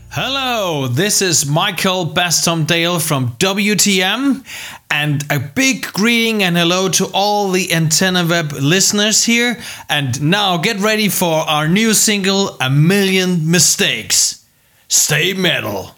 Hello, this is Michael Bastomdale from WTM, and a big greeting and hello to all the Antenna Web listeners here. And now get ready for our new single, A Million Mistakes. Stay metal.